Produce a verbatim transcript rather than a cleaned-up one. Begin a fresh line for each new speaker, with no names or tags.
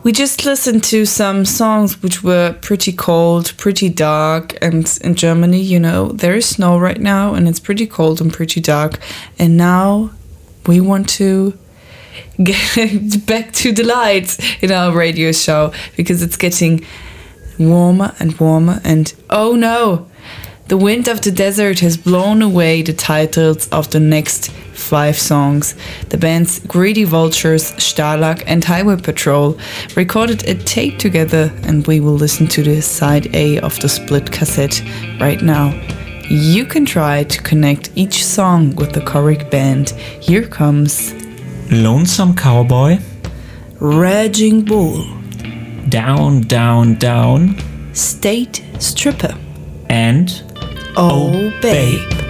We just listened to some songs which were pretty cold, pretty dark, and in Germany, you know, there is snow right now and it's pretty cold and pretty dark. And now we want to get back to the lights in our radio show because it's getting warmer and warmer and oh no, the wind of the desert has blown away the titles of the next five songs. The bands Greedy Vultures, Stalag and Highway Patrol recorded a tape together and we will listen to the side A of the split cassette right now. You can try to connect each song with the correct band. Here comes
Lonesome Cowboy,
Raging Bull,
Down, Down, Down,
State Stripper,
and
Oh Babe.